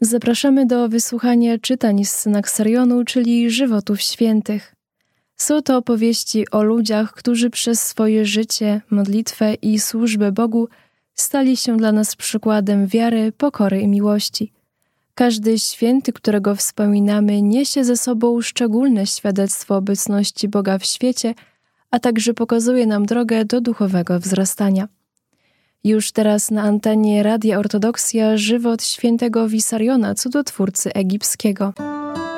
Zapraszamy do wysłuchania czytań z Synaksarionu, czyli żywotów świętych. Są to opowieści o ludziach, którzy przez swoje życie, modlitwę i służbę Bogu stali się dla nas przykładem wiary, pokory i miłości. Każdy święty, którego wspominamy, niesie ze sobą szczególne świadectwo obecności Boga w świecie, a także pokazuje nam drogę do duchowego wzrastania. Już teraz na antenie Radia Ortodoksja żywot świętego Wisariona, cudotwórcy egipskiego.